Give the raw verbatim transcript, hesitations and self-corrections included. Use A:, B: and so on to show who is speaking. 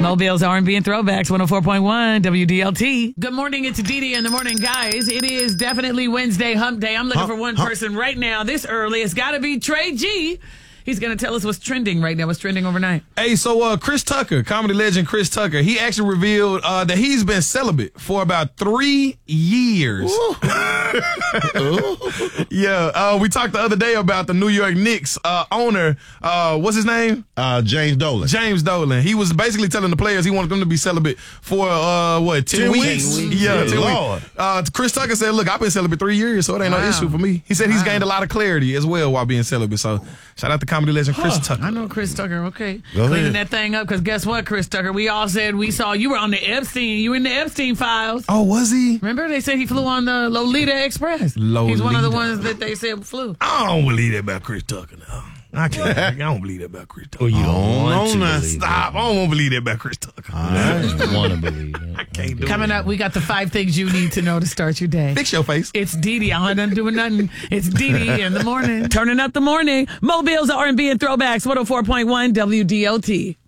A: Mobile's R and B and Throwbacks, one oh four point one W D L T. Good morning, it's Didi in the morning, guys. It is definitely Wednesday, hump day. I'm looking
B: Hump,
A: for one
B: hump.
A: person right now this early. It's got to be Trey G. He's going to tell us what's trending right now, what's trending overnight.
C: Hey, so uh, Chris Tucker, comedy legend Chris Tucker, he actually revealed uh, that he's been celibate for about three years. yeah, uh, we talked the other day about the New York Knicks uh, owner. Uh, what's his name?
B: Uh, James Dolan.
C: James Dolan. He was basically telling the players he wanted them to be celibate for, uh, what, ten,
B: ten
C: weeks?
B: weeks?
C: Yeah,
B: Good
C: ten
B: Lord.
C: weeks. Uh, Chris Tucker said, look, I've been celibate three years, so it ain't
A: Wow.
C: no issue for me. He said he's
A: Wow.
C: gained a lot of clarity as well while being celibate. So shout out to comedy legend Chris Tucker.
A: I know Chris Tucker, okay.
B: Go
A: Cleaning
B: ahead.
A: that thing up, because guess what, Chris Tucker? We all said we saw you were on the Epstein. You were in the Epstein files.
C: Oh, was he?
A: Remember they said he flew on the Lolita Express?
C: Lolita.
A: He's one of the ones that they said flew.
C: I don't believe that about Chris Tucker now. I can't. I don't believe that about Chris Tucker.
D: Well, you don't want
B: Oh,
D: to
B: no,
D: believe
C: Stop. I don't want to believe that about Chris Tucker.
D: I don't want to believe it.
C: I can't do
A: Coming
C: it.
A: up, we got the five things you need to know to start your day.
C: Fix your face.
A: It's Didi. I ain't doing nothing. It's Didi in the morning. Turning up the morning. Mobile's R and B and Throwbacks, one oh four point one W D L T.